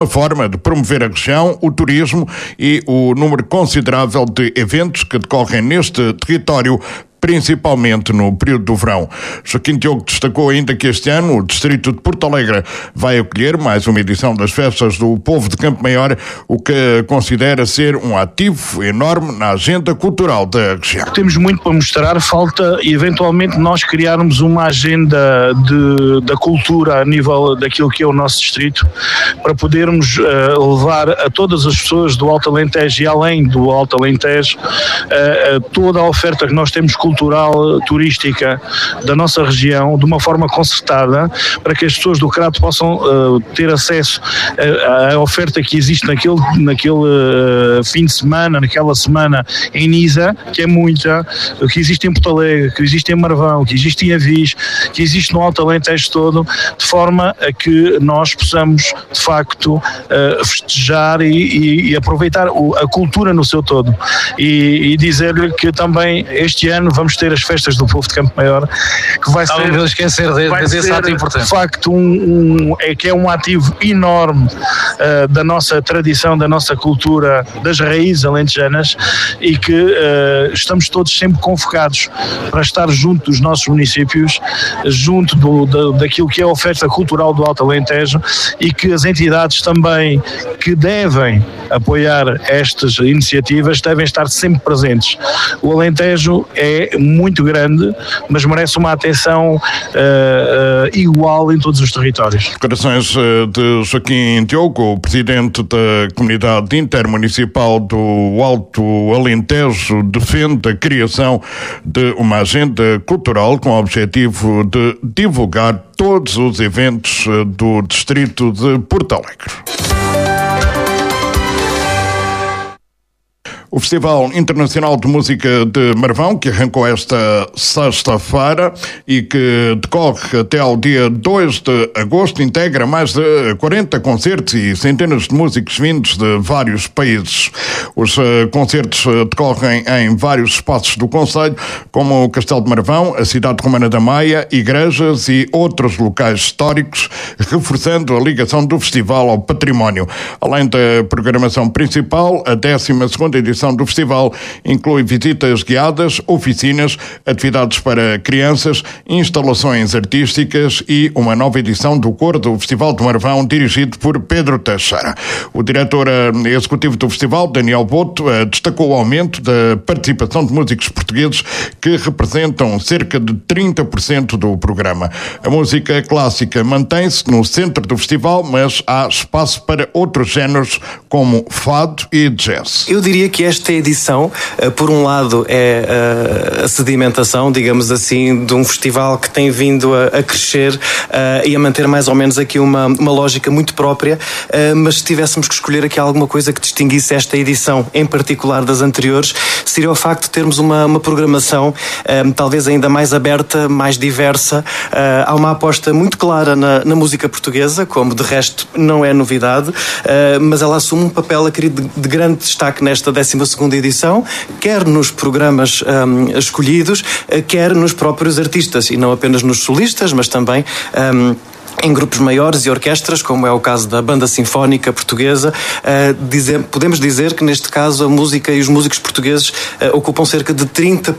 uma forma de promover a região, o turismo e o número considerável de eventos que decorrem neste território, principalmente no período do verão. Joaquim Diogo destacou ainda que este ano o distrito de Porto Alegre vai acolher mais uma edição das festas do povo de Campo Maior, o que considera ser um ativo enorme na agenda cultural da região. Temos muito para mostrar, falta eventualmente nós criarmos uma agenda da cultura a nível daquilo que é o nosso distrito, para podermos levar a todas as pessoas do Alto Alentejo e além do Alto Alentejo toda a oferta que nós temos cultural, turística da nossa região, de uma forma concertada, para que as pessoas do Crato possam ter acesso à oferta que existe naquele fim de semana, naquela semana em Nisa, que é muita, que existe em Porto Alegre, que existe em Marvão, que existe em Avis, que existe no Alto Alentejo todo, de forma a que nós possamos, de facto, festejar e aproveitar a cultura no seu todo. E dizer-lhe que também este ano vamos ter as festas do povo de Campo Maior, que vai ser, não esquecer desse ato importante. De facto, que é um ativo enorme da nossa tradição, da nossa cultura, das raízes alentejanas, e que estamos todos sempre convocados para estar junto dos nossos municípios, junto daquilo que é a oferta cultural do Alto Alentejo, e que as entidades também que devem apoiar estas iniciativas devem estar sempre presentes. O Alentejo é muito grande, mas merece uma atenção igual em todos os territórios. Declarações de Joaquim Diogo, presidente da Comunidade Intermunicipal do Alto Alentejo, defende a criação de uma agenda cultural com o objetivo de divulgar todos os eventos do distrito de Porto Alegre. O Festival Internacional de Música de Marvão, que arrancou esta sexta-feira e que decorre até ao dia 2 de agosto, integra mais de 40 concertos e centenas de músicos vindos de vários países. Os concertos decorrem em vários espaços do concelho, como o Castelo de Marvão, a cidade romana da Maia, igrejas e outros locais históricos, reforçando a ligação do festival ao património. Além da programação principal, a 12ª edição do festival inclui visitas guiadas, oficinas, atividades para crianças, instalações artísticas e uma nova edição do coro do Festival de Marvão, dirigido por Pedro Teixeira. O diretor executivo do festival, Daniel Boto, destacou o aumento da participação de músicos portugueses, que representam cerca de 30% do programa. A música clássica mantém-se no centro do festival, mas há espaço para outros géneros como fado e jazz. Eu diria que esta edição, por um lado, é a sedimentação, digamos assim, de um festival que tem vindo a crescer e a manter mais ou menos aqui uma lógica muito própria, mas se tivéssemos que escolher aqui alguma coisa que distinguisse esta edição, em particular das anteriores, seria o facto de termos uma programação talvez ainda mais aberta, mais diversa. Há uma aposta muito clara na música portuguesa, como de resto não é novidade, mas ela assume um papel, acredito, de grande destaque nesta 12ª edição, quer nos programas escolhidos, quer nos próprios artistas, e não apenas nos solistas, mas também em grupos maiores e orquestras, como é o caso da Banda Sinfónica Portuguesa. Podemos dizer que neste caso a música e os músicos portugueses ocupam cerca de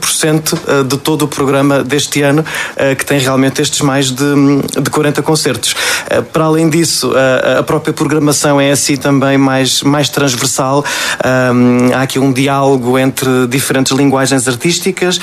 30% de todo o programa deste ano, que tem realmente estes mais de 40 concertos. Para além disso, a própria programação é assim também mais transversal. Há aqui um diálogo entre diferentes linguagens artísticas,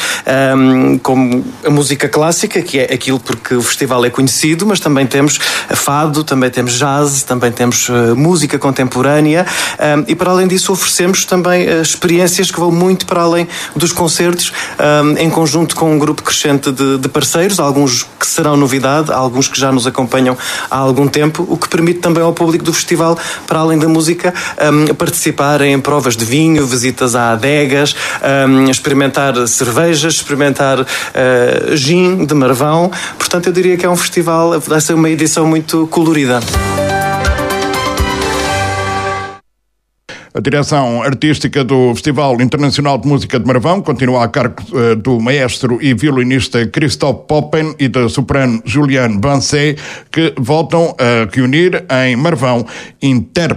como a música clássica, que é aquilo porque o festival é conhecido, mas também temos fado, também temos jazz, também temos música contemporânea, e para além disso oferecemos também experiências que vão muito para além dos concertos, em conjunto com um grupo crescente de parceiros, alguns que serão novidade, alguns que já nos acompanham há algum tempo, o que permite também ao público do festival, para além da música, participar em provas de vinho, visitas a adegas, experimentar cervejas, experimentar gin de Marvão. Portanto, eu diria que é um festival, vai ser uma edição muito colorida. A direção artística do Festival Internacional de Música de Marvão continua a cargo do maestro e violinista Christophe Poppen e da soprano Juliane Bancet, que voltam a reunir em Marvão intérpretes